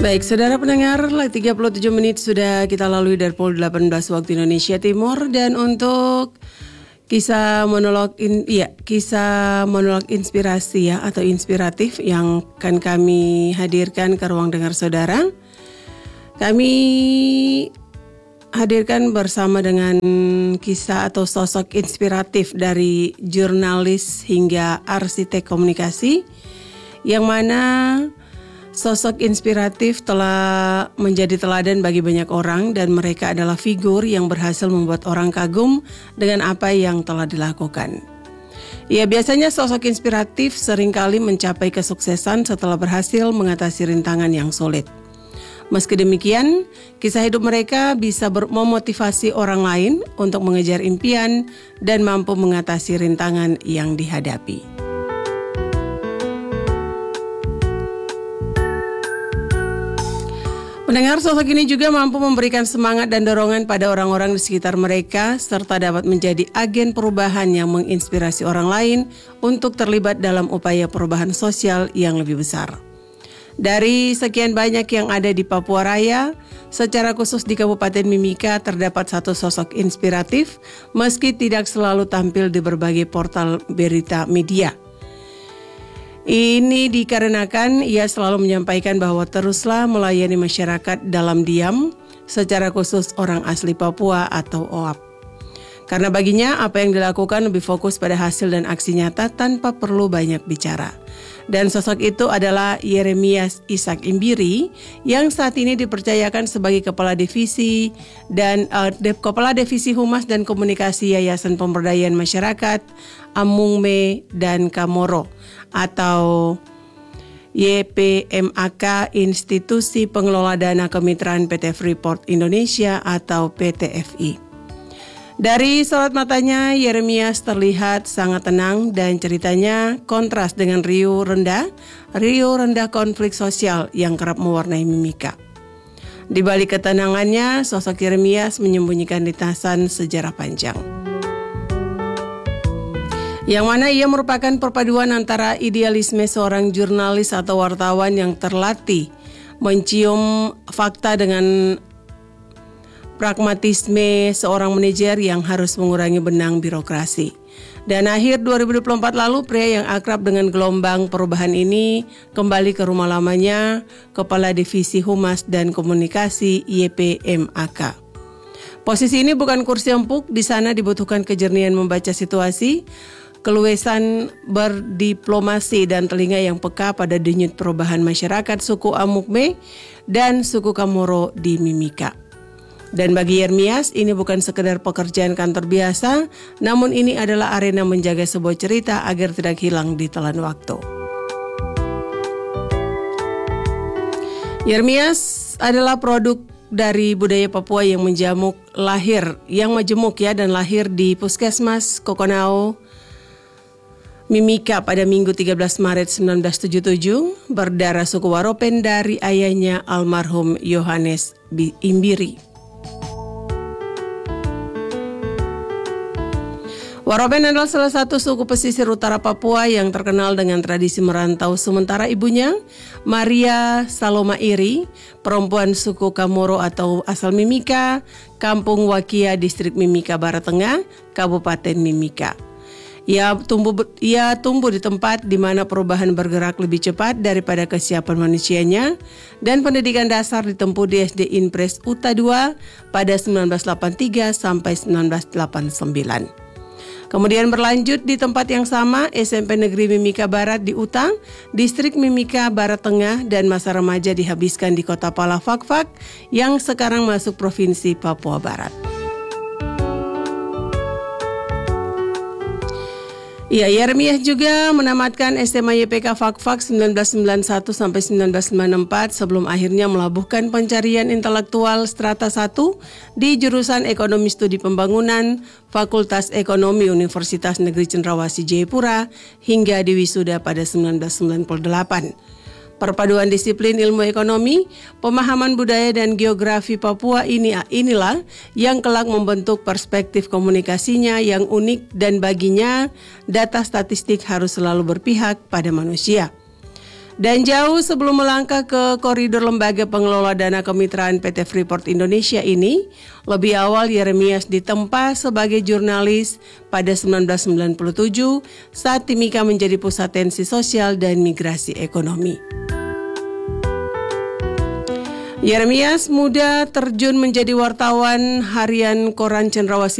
Baik, saudara pendengar, 37 menit sudah kita lalui dari pukul 18 waktu Indonesia Timur. Dan untuk kisah monolog inspirasi ya, atau inspiratif yang akan kami hadirkan ke ruang dengar saudara, kami hadirkan bersama dengan kisah atau sosok inspiratif dari jurnalis hingga arsitek komunikasi, yang mana sosok inspiratif telah menjadi teladan bagi banyak orang dan mereka adalah figur yang berhasil membuat orang kagum dengan apa yang telah dilakukan. Ya, biasanya sosok inspiratif seringkali mencapai kesuksesan setelah berhasil mengatasi rintangan yang sulit. Meski demikian, kisah hidup mereka bisa memotivasi orang lain untuk mengejar impian dan mampu mengatasi rintangan yang dihadapi. Pendengar, sosok ini juga mampu memberikan semangat dan dorongan pada orang-orang di sekitar mereka, serta dapat menjadi agen perubahan yang menginspirasi orang lain untuk terlibat dalam upaya perubahan sosial yang lebih besar. Dari sekian banyak yang ada di Papua Raya, secara khusus di Kabupaten Mimika terdapat satu sosok inspiratif, meski tidak selalu tampil di berbagai portal berita media. Ini dikarenakan ia selalu menyampaikan bahwa teruslah melayani masyarakat dalam diam, secara khusus orang asli Papua atau OAP. Karena baginya apa yang dilakukan lebih fokus pada hasil dan aksi nyata tanpa perlu banyak bicara. Dan sosok itu adalah Yeremias Ishak Imbiri yang saat ini dipercayakan sebagai Kepala Divisi Humas dan Komunikasi Yayasan Pemberdayaan Masyarakat Amungme dan Kamoro atau YPMAK, Institusi Pengelola Dana Kemitraan PT Freeport Indonesia atau PTFI. Dari sorot matanya, Yeremias terlihat sangat tenang dan ceritanya kontras dengan riuh rendah konflik sosial yang kerap mewarnai Mimika. Di balik ketenangannya, sosok Yeremias menyembunyikan lintasan sejarah panjang, yang mana ia merupakan perpaduan antara idealisme seorang jurnalis atau wartawan yang terlatih mencium fakta dengan pragmatisme seorang manajer yang harus mengurangi benang birokrasi. Dan akhir 2024 lalu, pria yang akrab dengan gelombang perubahan ini kembali ke rumah lamanya, Kepala Divisi Humas dan Komunikasi YPMAK. Posisi ini bukan kursi empuk, di sana dibutuhkan kejernihan membaca situasi, keluasan berdiplomasi dan telinga yang peka pada denyut perubahan masyarakat suku Amukme dan suku Kamoro di Mimika. Dan bagi Yeremias, ini bukan sekedar pekerjaan kantor biasa, namun ini adalah arena menjaga sebuah cerita agar tidak hilang di telan waktu. Yeremias adalah produk dari budaya Papua yang majemuk dan lahir di Puskesmas Kokonau, Mimika pada Minggu 13 Maret 1977, berdarah suku Waropen dari ayahnya almarhum Yohanes Imbiri. Waropen adalah salah satu suku pesisir utara Papua yang terkenal dengan tradisi merantau, sementara ibunya, Maria Saloma Iri, perempuan suku Kamoro atau asal Mimika, Kampung Wakia, Distrik Mimika Barat Tengah, Kabupaten Mimika. Ia tumbuh di tempat di mana perubahan bergerak lebih cepat daripada kesiapan manusianya, dan pendidikan dasar ditempuh di SD Inpres Uta II pada 1983 sampai 1989. Kemudian berlanjut di tempat yang sama, SMP Negeri Mimika Barat di Uta, Distrik Mimika Barat Tengah, dan masa remaja dihabiskan di Kota Palafakfak yang sekarang masuk Provinsi Papua Barat. Yeremias juga menamatkan SMA YPK Fakfak 1991 sampai 1994 sebelum akhirnya melabuhkan pencarian intelektual strata 1 di jurusan Ekonomi Studi Pembangunan, Fakultas Ekonomi Universitas Negeri Cendrawasih Jayapura hingga diwisuda pada 1998. Perpaduan disiplin ilmu ekonomi, pemahaman budaya dan geografi Papua inilah yang kelak membentuk perspektif komunikasinya yang unik, dan baginya data statistik harus selalu berpihak pada manusia. Dan jauh sebelum melangkah ke koridor lembaga pengelola dana kemitraan PT Freeport Indonesia ini, lebih awal Yeremias ditempa sebagai jurnalis pada 1997 saat Timika menjadi pusat tensi sosial dan migrasi ekonomi. Yeremias muda terjun menjadi wartawan harian koran Cendrawasih